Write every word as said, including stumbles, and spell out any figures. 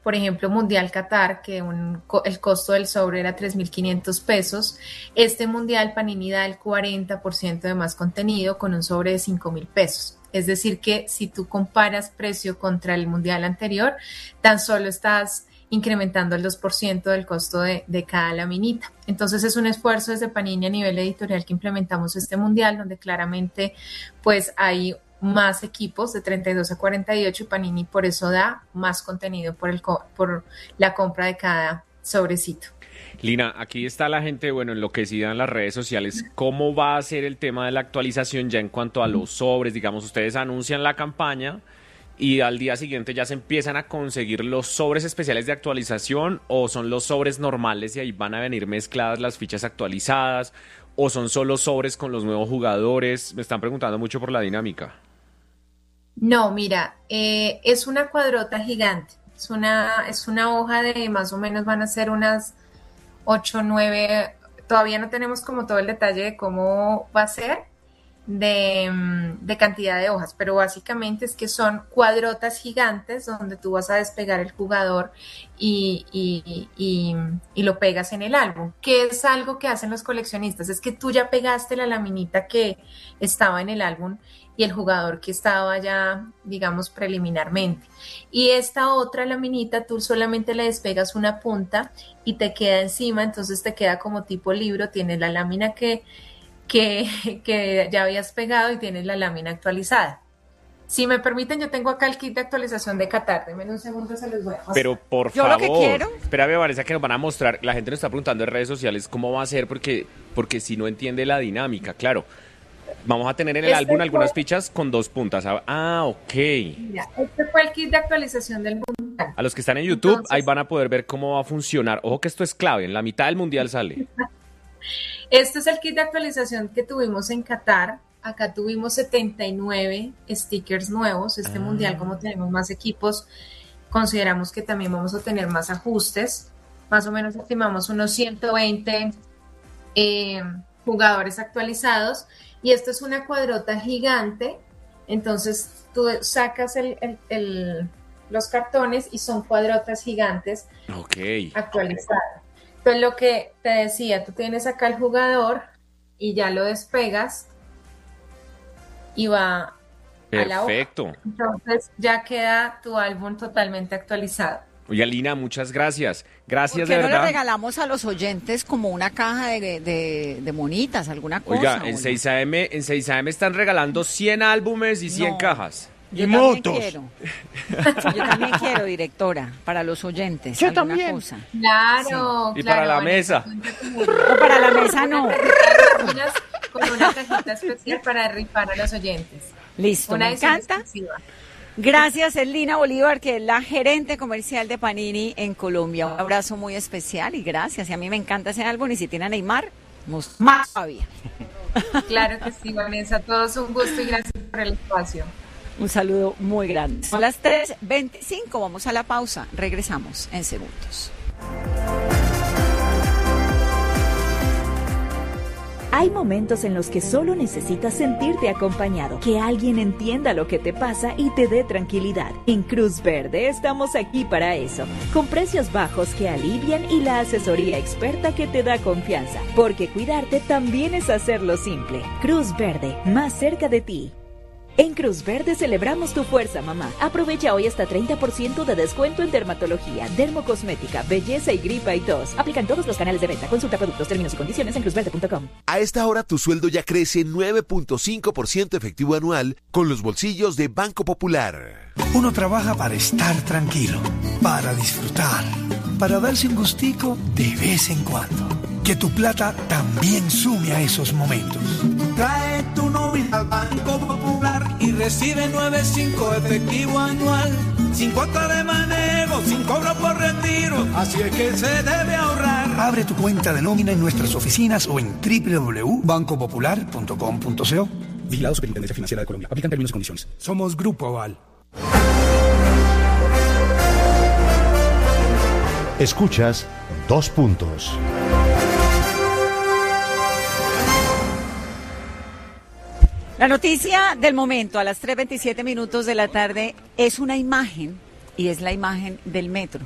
por ejemplo, Mundial Qatar, que un, el costo del sobre era tres mil quinientos pesos. Este Mundial Panini da el cuarenta por ciento de más contenido con un sobre de cinco mil pesos. Es decir que si tú comparas precio contra el Mundial anterior, tan solo estás incrementando el dos por ciento del costo de, de cada laminita. Entonces es un esfuerzo desde Panini a nivel editorial que implementamos este Mundial, donde claramente pues hay más equipos de treinta y dos a cuarenta y ocho y Panini por eso da más contenido por, el, por la compra de cada sobrecito. Lina, aquí está la gente, bueno, enloquecida en las redes sociales. ¿Cómo va a ser el tema de la actualización ya en cuanto a los sobres? Digamos, ustedes anuncian la campaña y al día siguiente ya se empiezan a conseguir los sobres especiales de actualización, o son los sobres normales y ahí van a venir mezcladas las fichas actualizadas, o son solo sobres con los nuevos jugadores. Me están preguntando mucho por la dinámica. No, mira, eh, es una cuadrota gigante, es una, es una hoja de más o menos van a ser unas ocho, nueve, todavía no tenemos como todo el detalle de cómo va a ser, de, de cantidad de hojas, pero básicamente es que son cuadrotas gigantes donde tú vas a despegar el jugador y, y, y, y lo pegas en el álbum, que es algo que hacen los coleccionistas, es que tú ya pegaste la laminita que estaba en el álbum y el jugador que estaba ya, digamos, preliminarmente. Y esta otra laminita, tú solamente le despegas una punta y te queda encima, entonces te queda como tipo libro, tienes la lámina que, que, que ya habías pegado y tienes la lámina actualizada. Si me permiten, yo tengo acá el kit de actualización de Qatar. Denme un segundo, se los voy a mostrar. Pero por yo favor, lo que quiero... espérame, Vanessa, que nos van a mostrar. La gente nos está preguntando en redes sociales cómo va a ser, porque, porque si no entiende la dinámica, claro. Vamos a tener en el este álbum fue... algunas fichas con dos puntas. Ah, ok. Mira, este fue el kit de actualización del Mundial. A los que están en YouTube, Entonces, ahí van a poder ver cómo va a funcionar. Ojo que esto es clave, en la mitad del Mundial sale. Este es el kit de actualización que tuvimos en Qatar. Acá tuvimos setenta y nueve stickers nuevos. Este ah. Mundial, como tenemos más equipos, consideramos que también vamos a tener más ajustes. Más o menos estimamos unos ciento veinte eh, jugadores actualizados. Y esto es una cuadrota gigante. Entonces tú sacas el, el, el, los cartones y son cuadrotas gigantes okay. actualizadas. Entonces lo que te decía, tú tienes acá el jugador y ya lo despegas y va perfecto. A la hoja. Entonces ya queda tu álbum totalmente actualizado. Oye, Lina, muchas gracias. Gracias, de verdad. ¿Por qué no le regalamos a los oyentes como una caja de, de, de monitas, alguna cosa? Oiga, en seis A M, en seis A M están regalando cien álbumes y cien no, cajas. Yo y motos. Quiero. Yo también quiero, directora, para los oyentes. Yo alguna también. Cosa. Claro, sí. Y claro, para la Vanessa, mesa. No, para la mesa no. Con una cajita especial para rifar a los oyentes. Listo, una me encanta. Exclusiva. Gracias, es Lina Bolívar, que es la gerente comercial de Panini en Colombia. Un abrazo muy especial y gracias. Y a mí me encanta ese álbum y si tiene a Neymar, más todavía. Claro que sí, Vanessa. Todo es un gusto y gracias por el espacio. Un saludo muy grande. Son las tres veinticinco, vamos a la pausa. Regresamos en segundos. Hay momentos en los que solo necesitas sentirte acompañado, que alguien entienda lo que te pasa y te dé tranquilidad. En Cruz Verde estamos aquí para eso, con precios bajos que alivian y la asesoría experta que te da confianza, porque cuidarte también es hacerlo simple. Cruz Verde, más cerca de ti. En Cruz Verde celebramos tu fuerza, mamá. Aprovecha hoy hasta treinta por ciento de descuento en dermatología, dermocosmética, belleza y gripa y tos. Aplican todos los canales de venta. Consulta productos, términos y condiciones en cruz verde punto com. A esta hora tu sueldo ya crece nueve punto cinco por ciento efectivo anual con los bolsillos de Banco Popular. Uno trabaja para estar tranquilo, para disfrutar, para darse un gustico de vez en cuando. Que tu plata también sume a esos momentos. Trae tu nómina al Banco Popular y recibe nueve punto cinco efectivo anual, sin cuota de manejo, sin cobro por retiro, así es que se debe ahorrar. Abre tu cuenta de nómina en nuestras oficinas o en doble u doble u doble u punto banco popular punto com punto co. Vigilado Superintendencia Financiera de Colombia. Aplican términos y condiciones. Somos Grupo Aval. Escuchas Dos Puntos. La noticia del momento a las tres veintisiete minutos de la tarde es una imagen y es la imagen del metro.